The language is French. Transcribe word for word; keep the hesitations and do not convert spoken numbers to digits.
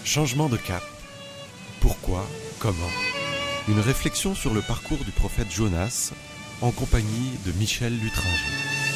Changement de cap. Pourquoi? Comment? Une réflexion sur le parcours du prophète Jonas en compagnie de Michel Lutringer.